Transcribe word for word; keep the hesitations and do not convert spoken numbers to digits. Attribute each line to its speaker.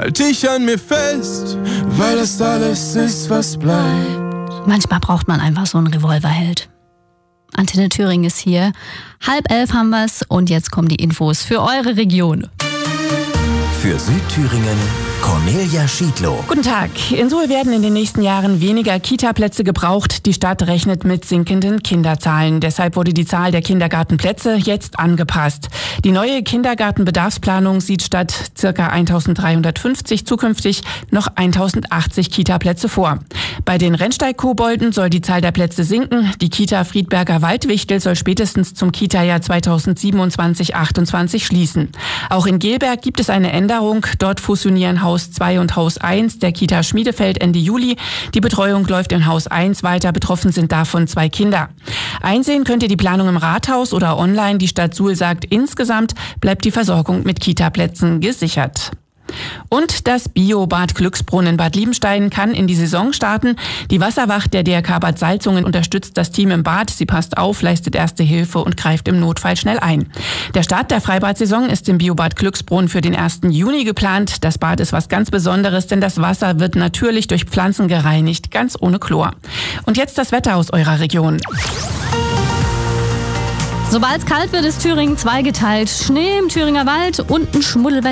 Speaker 1: halt ich an mir fest, weil es alles ist, was bleibt.
Speaker 2: Manchmal braucht man einfach so einen Revolverheld. Antenne Thüringen ist hier. Halb elf haben wir's und jetzt kommen die Infos für eure Region.
Speaker 3: Für Südthüringen Cornelia Schiedlow.
Speaker 4: Guten Tag. In Suhl werden in den nächsten Jahren weniger Kita-Plätze gebraucht. Die Stadt rechnet mit sinkenden Kinderzahlen. Deshalb wurde die Zahl der Kindergartenplätze jetzt angepasst. Die neue Kindergartenbedarfsplanung sieht statt ca. eintausenddreihundertfünfzig zukünftig noch eintausendachtzig Kita-Plätze vor. Bei den Rennsteig-Kobolden soll die Zahl der Plätze sinken. Die Kita Friedberger Waldwichtel soll spätestens zum Kita-Jahr zweitausendsiebenundzwanzig achtundzwanzig schließen. Auch in Gelberg gibt es eine Änderung. Dort fusionieren Haus zwei und Haus eins der Kita Schmiedefeld Ende Juli. Die Betreuung läuft in Haus eins weiter. Betroffen sind davon zwei Kinder. Einsehen könnt ihr die Planung im Rathaus oder online. Die Stadt Suhl sagt, insgesamt bleibt die Versorgung mit Kita-Plätzen gesichert. Und das Bio-Bad Glücksbrunn in Bad Liebenstein kann in die Saison starten. Die Wasserwacht der D R K Bad Salzungen unterstützt das Team im Bad. Sie passt auf, leistet erste Hilfe und greift im Notfall schnell ein. Der Start der Freibad-Saison ist im Bio-Bad Glücksbrunn für den ersten Juni geplant. Das Bad ist was ganz Besonderes, denn das Wasser wird natürlich durch Pflanzen gereinigt, ganz ohne Chlor. Und jetzt das Wetter aus eurer Region.
Speaker 2: Sobald es kalt wird, ist Thüringen zweigeteilt. Schnee im Thüringer Wald und ein Schmuddelwetter